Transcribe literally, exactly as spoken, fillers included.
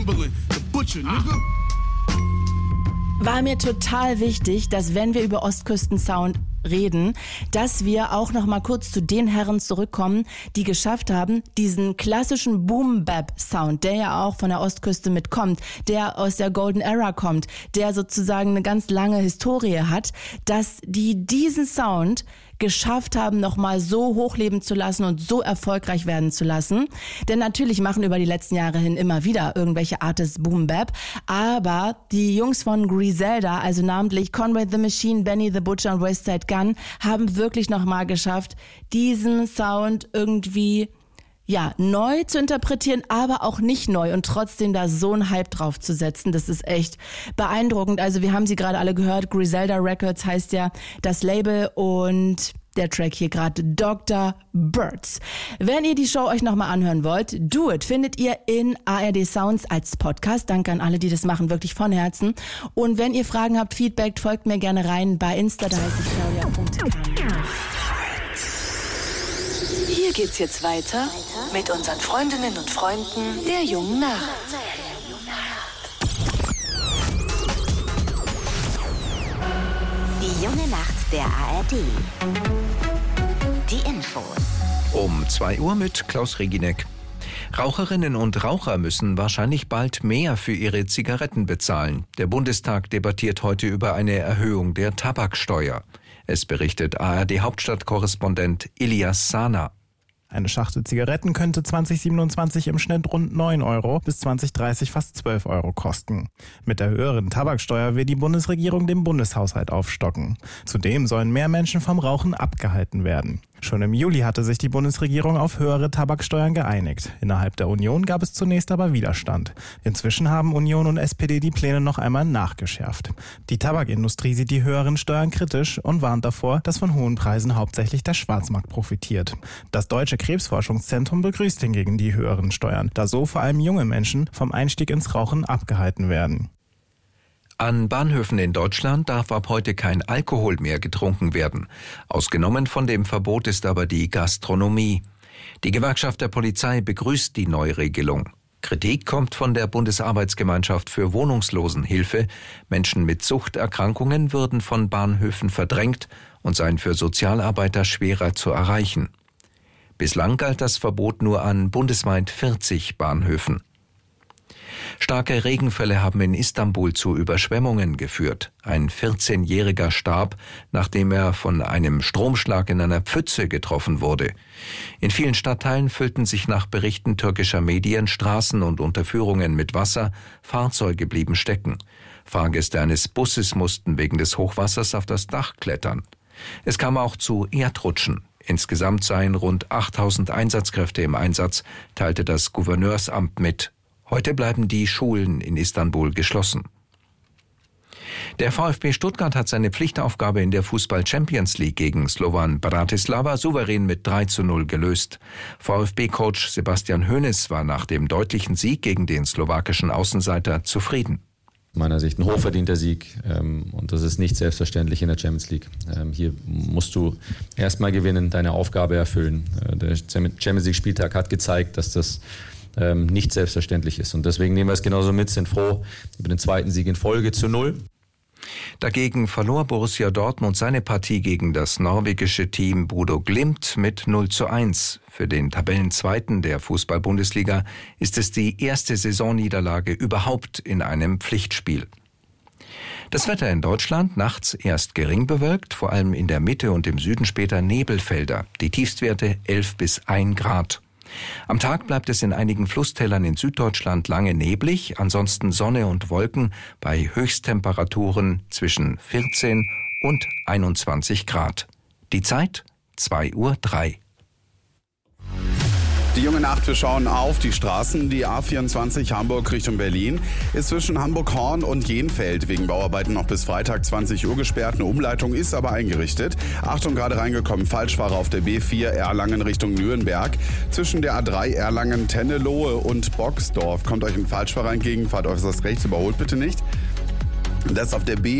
Timberland, the butcher, nigga. War mir total wichtig, dass wenn wir über Ostküsten-Sound reden, dass wir auch noch mal kurz zu den Herren zurückkommen, die geschafft haben, diesen klassischen Boom-Bap-Sound, der ja auch von der Ostküste mitkommt, der aus der Golden Era kommt, der sozusagen eine ganz lange Historie hat, dass die diesen Sound geschafft haben, nochmal so hochleben zu lassen und so erfolgreich werden zu lassen. Denn natürlich machen über die letzten Jahre hin immer wieder irgendwelche Artists Boom Bap, aber die Jungs von Griselda, also namentlich Conway the Machine, Benny the Butcher und Westside Gunn, haben wirklich nochmal geschafft, diesen Sound irgendwie ja, neu zu interpretieren, aber auch nicht neu und trotzdem da so einen Hype drauf zu setzen. Das ist echt beeindruckend. Also wir haben sie gerade alle gehört. Griselda Records heißt ja das Label und der Track hier gerade Doktor Birds. Wenn ihr die Show euch nochmal anhören wollt, Do It findet ihr in A R D Sounds als Podcast. Danke an alle, die das machen, wirklich von Herzen. Und wenn ihr Fragen habt, Feedback, folgt mir gerne rein bei Insta, da heißt ich Claudia Punkt Kahn. Hier geht's jetzt weiter mit unseren Freundinnen und Freunden der jungen Nacht. Die junge Nacht der A R D. Die Infos. Um zwei Uhr mit Klaus Reginek. Raucherinnen und Raucher müssen wahrscheinlich bald mehr für ihre Zigaretten bezahlen. Der Bundestag debattiert heute über eine Erhöhung der Tabaksteuer. Es berichtet A R D-Hauptstadtkorrespondent Ilias Sana. Eine Schachtel Zigaretten könnte zwanzig siebenundzwanzig im Schnitt rund neun Euro bis zwanzig dreißig fast zwölf Euro kosten. Mit der höheren Tabaksteuer will die Bundesregierung den Bundeshaushalt aufstocken. Zudem sollen mehr Menschen vom Rauchen abgehalten werden. Schon im Juli hatte sich die Bundesregierung auf höhere Tabaksteuern geeinigt. Innerhalb der Union gab es zunächst aber Widerstand. Inzwischen haben Union und S P D die Pläne noch einmal nachgeschärft. Die Tabakindustrie sieht die höheren Steuern kritisch und warnt davor, dass von hohen Preisen hauptsächlich der Schwarzmarkt profitiert. Das Deutsche Krebsforschungszentrum begrüßt hingegen die höheren Steuern, da so vor allem junge Menschen vom Einstieg ins Rauchen abgehalten werden. An Bahnhöfen in Deutschland darf ab heute kein Alkohol mehr getrunken werden. Ausgenommen von dem Verbot ist aber die Gastronomie. Die Gewerkschaft der Polizei begrüßt die Neuregelung. Kritik kommt von der Bundesarbeitsgemeinschaft für Wohnungslosenhilfe. Menschen mit Suchterkrankungen würden von Bahnhöfen verdrängt und seien für Sozialarbeiter schwerer zu erreichen. Bislang galt das Verbot nur an bundesweit vierzig Bahnhöfen. Starke Regenfälle haben in Istanbul zu Überschwemmungen geführt. Ein vierzehnjähriger starb, nachdem er von einem Stromschlag in einer Pfütze getroffen wurde. In vielen Stadtteilen füllten sich nach Berichten türkischer Medien Straßen und Unterführungen mit Wasser, Fahrzeuge blieben stecken. Fahrgäste eines Busses mussten wegen des Hochwassers auf das Dach klettern. Es kam auch zu Erdrutschen. Insgesamt seien rund achttausend Einsatzkräfte im Einsatz, teilte das Gouverneursamt mit. Heute bleiben die Schulen in Istanbul geschlossen. Der VfB Stuttgart hat seine Pflichtaufgabe in der Fußball-Champions League gegen Slovan Bratislava souverän mit drei zu null gelöst. VfB-Coach Sebastian Hoeneß war nach dem deutlichen Sieg gegen den slowakischen Außenseiter zufrieden. Aus meiner Sicht ein hochverdienter Sieg ähm, und das ist nicht selbstverständlich in der Champions League. Ähm, hier musst du erstmal gewinnen, deine Aufgabe erfüllen. Äh, der Champions League-Spieltag hat gezeigt, dass das ähm, nicht selbstverständlich ist und deswegen nehmen wir es genauso mit, sind froh über den zweiten Sieg in Folge zu null. Dagegen verlor Borussia Dortmund seine Partie gegen das norwegische Team Bodo Glimt mit null zu eins. Für den Tabellenzweiten der Fußball-Bundesliga ist es die erste Saisonniederlage überhaupt in einem Pflichtspiel. Das Wetter in Deutschland nachts erst gering bewölkt, vor allem in der Mitte und im Süden später Nebelfelder. Die Tiefstwerte elf bis ein Grad. Am Tag bleibt es in einigen Flusstälern in Süddeutschland lange neblig, ansonsten Sonne und Wolken bei Höchsttemperaturen zwischen vierzehn und einundzwanzig Grad. Die Zeit zwei Uhr drei. Die junge Nacht, wir schauen auf die Straßen. Die A vierundzwanzig Hamburg Richtung Berlin ist zwischen Hamburg-Horn und Jenfeld wegen Bauarbeiten noch bis Freitag zwanzig Uhr gesperrt. Eine Umleitung ist aber eingerichtet. Achtung, gerade reingekommen, Falschfahrer auf der B vier Erlangen Richtung Nürnberg. Zwischen der A drei Erlangen, Tennelohe und Boxdorf kommt euch ein Falschfahrer entgegen. Fahrt äußerst rechts, überholt bitte nicht. Das auf der B